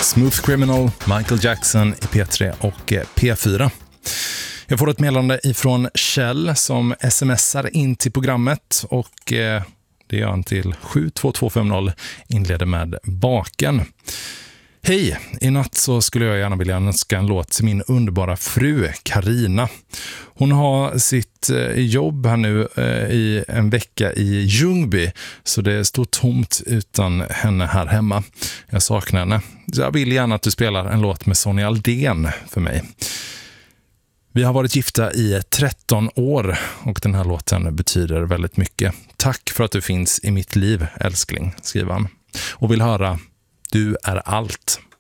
Smooth Criminal, Michael Jackson i P3 och P4. Jag får ett meddelande ifrån Kjell som smsar in till programmet och det gör han till 72250, inleder med baken. Hej, i natt så skulle jag gärna vilja önska en låt till min underbara fru Karina. Hon har sitt jobb här nu i en vecka i Ljungby, så det står tomt utan henne här hemma. Jag saknar henne. Jag vill gärna att du spelar en låt med Sonja Aldén för mig. Vi har varit gifta i 13 år och den här låten betyder väldigt mycket. Tack för att du finns i mitt liv, älskling, skriver han. Och vill höra Du är allt.